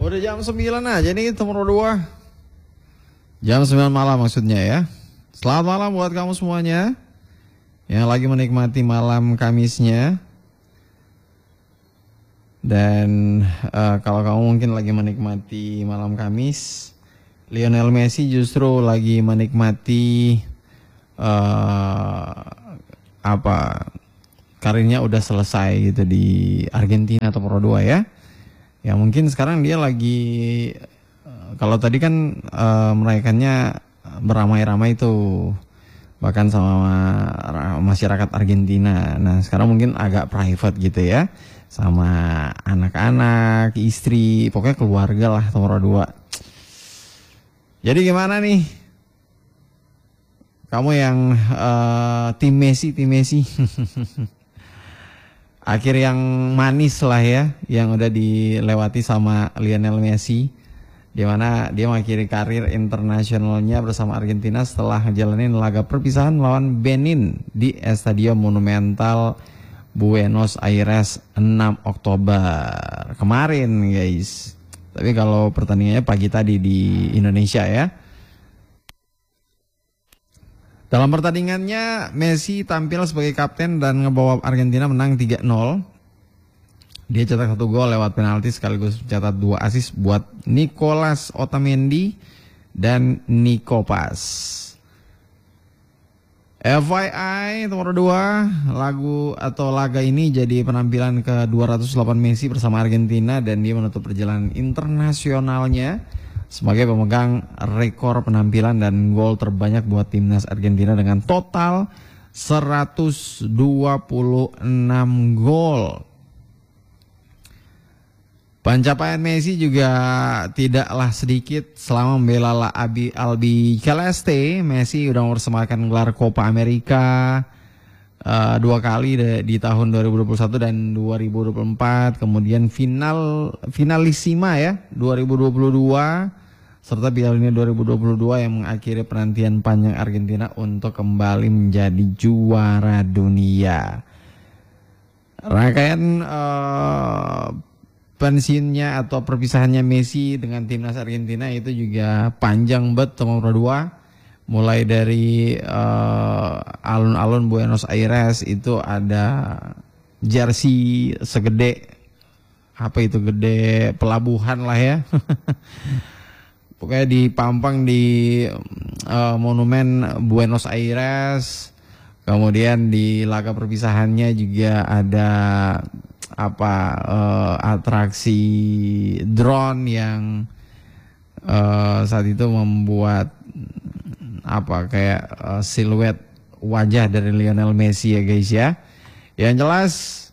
Udah jam 9 aja nih nomor 2. Jam 9 malam maksudnya ya. Selamat malam buat kamu semuanya yang lagi menikmati malam Kamisnya. Dan kalau kamu mungkin lagi menikmati malam Kamis, Lionel Messi justru lagi menikmati karirnya udah selesai gitu di Argentina nomor 2 ya. Ya mungkin sekarang dia lagi kalau tadi kan merayakannya beramai-ramai tuh bahkan sama masyarakat Argentina. Nah sekarang mungkin agak private gitu ya, sama anak-anak, istri, pokoknya keluarga lah nomor 2. Jadi gimana nih kamu yang tim Messi akhir yang manis lah ya, yang udah dilewati sama Lionel Messi, di mana dia mengakhiri karir internasionalnya bersama Argentina setelah ngejalanin laga perpisahan melawan Benin di Estadio Monumental Buenos Aires 6 Oktober kemarin guys. Tapi kalau pertandingannya pagi tadi di Indonesia ya. Dalam pertandingannya Messi tampil sebagai kapten dan ngebawa Argentina menang 3-0. Dia cetak 1 gol lewat penalti sekaligus mencetak 2 assist buat Nicolas Otamendi dan Nico Paz. FYI nomor 2, laga ini jadi penampilan ke-208 Messi bersama Argentina dan dia menutup perjalanan internasionalnya sebagai pemegang rekor penampilan dan gol terbanyak buat timnas Argentina dengan total 126 gol. Pencapaian Messi juga tidaklah sedikit selama membela Albi Celeste. Messi udah mempersembahkan gelar Copa America 2 kali di tahun 2021 dan 2024. Kemudian finalissima ya 2022 serta Piala Dunia 2022 yang mengakhiri penantian panjang Argentina untuk kembali menjadi juara dunia. Rangkaian pensiunnya atau perpisahannya Messi dengan timnas Argentina itu juga panjang banget nomor 2. Mulai dari alun-alun Buenos Aires itu ada jersey segede gede pelabuhan lah ya. Pokoknya dipampang di monumen Buenos Aires. Kemudian di laga perpisahannya juga ada atraksi drone yang saat itu membuat siluet wajah dari Lionel Messi ya guys ya. Yang jelas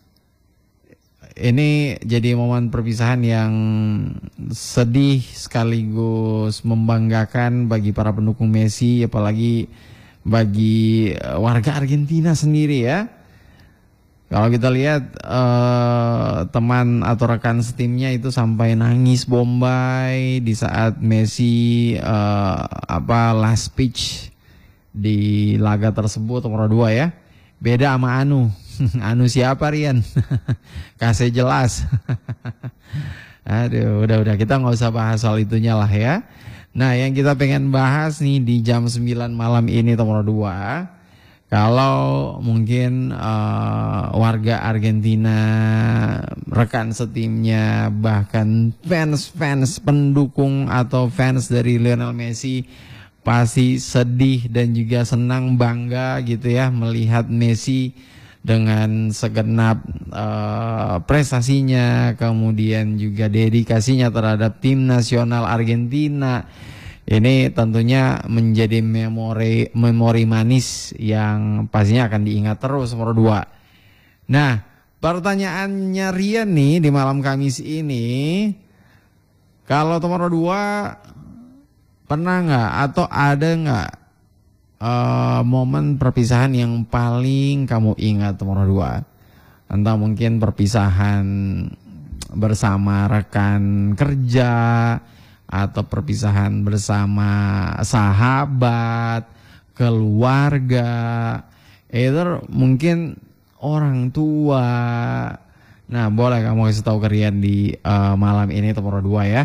ini jadi momen perpisahan yang sedih sekaligus membanggakan bagi para pendukung Messi, apalagi bagi warga Argentina sendiri ya. Kalau kita lihat teman atau rekan setimnya itu sampai nangis bombay di saat Messi last pitch di laga tersebut nomor 2 ya. Beda sama Anu. Anu siapa Rian? Kasih jelas. Aduh, udah kita nggak usah bahas soal itunya lah ya. Nah, yang kita pengen bahas nih di jam 9 malam ini nomor 2. Kalau mungkin warga Argentina, rekan setimnya, bahkan fans pendukung atau fans dari Lionel Messi pasti sedih dan juga senang, bangga gitu ya melihat Messi dengan segenap prestasinya, kemudian juga dedikasinya terhadap tim nasional Argentina. Ini tentunya menjadi memori manis yang pastinya akan diingat terus nomor 2. Nah, pertanyaannya Rian nih di malam Kamis ini, kalau nomor 2 pernah nggak atau ada nggak momen perpisahan yang paling kamu ingat nomor 2? Entah mungkin perpisahan bersama rekan kerja, atau perpisahan bersama sahabat, keluarga, either mungkin orang tua. Nah, boleh kamu kasih tahu ke Rian di malam ini nomor 2 ya.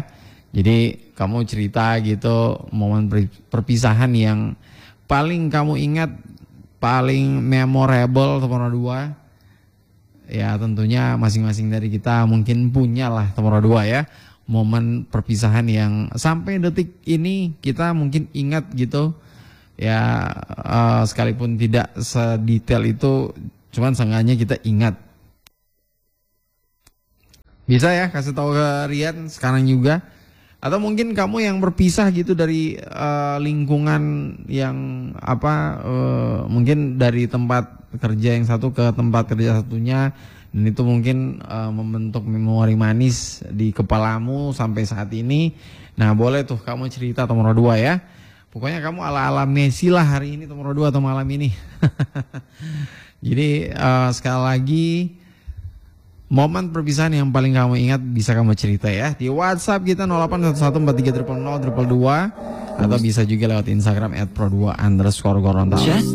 Jadi kamu cerita gitu momen perpisahan yang paling kamu ingat, paling memorable nomor 2. Ya tentunya masing-masing dari kita mungkin punya lah nomor 2 ya. Momen perpisahan yang sampai detik ini kita mungkin ingat gitu. Ya sekalipun tidak sedetail itu, cuman seenggaknya kita ingat. Bisa ya kasih tahu ke Rian sekarang juga. Atau mungkin kamu yang berpisah gitu dari lingkungan yang mungkin dari tempat kerja yang satu ke tempat kerja satunya, dan itu mungkin membentuk memori manis di kepalamu sampai saat ini. Nah boleh tuh kamu cerita nomor 2 ya. Pokoknya kamu ala-ala Messi lah hari ini nomor 2 atau malam ini. Jadi sekali lagi, momen perpisahan yang paling kamu ingat bisa kamu cerita ya di WhatsApp kita 0811430002 atau bisa juga lewat Instagram @pro2_Gorontalo.